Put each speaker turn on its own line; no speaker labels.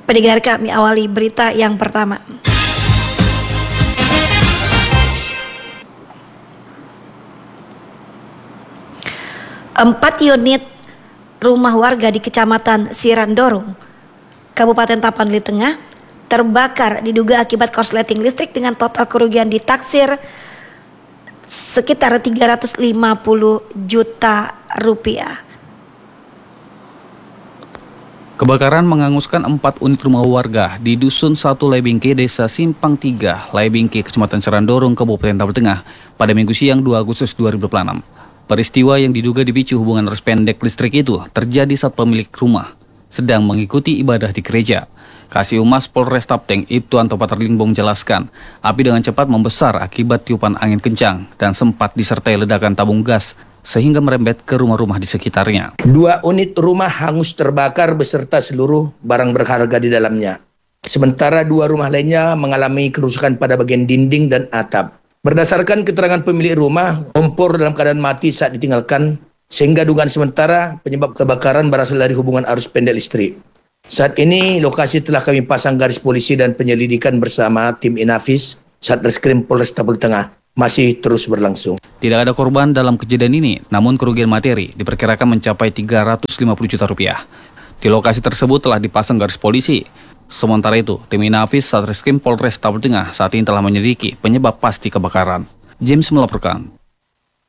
Pendengar, kami awali berita yang pertama. Empat unit rumah warga di Kecamatan Sirandorong, Kabupaten Tapanuli Tengah terbakar diduga akibat korsleting listrik dengan total kerugian ditaksir sekitar 350 juta rupiah.
Kebakaran menghanguskan 4 unit rumah warga di Dusun 1 Laibingke, Desa Simpang 3, Laibingke, Kecamatan Sirandorong, Kabupaten Tapanuli Tengah pada Minggu siang 2 Agustus 2026. Peristiwa yang diduga dipicu hubungan arus pendek listrik itu terjadi saat pemilik rumah sedang mengikuti ibadah di gereja. Kasih Humas Polres Tapteng, Ibtuanto Paterlingbong menjelaskan, api dengan cepat membesar akibat tiupan angin kencang dan sempat disertai ledakan tabung gas sehingga merembet ke rumah-rumah di sekitarnya.
2 unit rumah hangus terbakar beserta seluruh barang berharga di dalamnya. Sementara 2 rumah lainnya mengalami kerusakan pada bagian dinding dan atap. Berdasarkan keterangan pemilik rumah, kompor dalam keadaan mati saat ditinggalkan, sehingga dugaan sementara penyebab kebakaran berasal dari hubungan arus pendek listrik. Saat ini lokasi telah kami pasang garis polisi dan penyelidikan bersama tim Inafis Satreskrim Polres Tapanuli Tengah masih terus berlangsung.
Tidak ada korban dalam kejadian ini, namun kerugian materi diperkirakan mencapai 350 juta rupiah. Di lokasi tersebut telah dipasang garis polisi. Sementara itu, tim Inafis Satreskrim Polres Tapanuli Tengah saat ini telah menyelidiki penyebab pasti kebakaran. James melaporkan.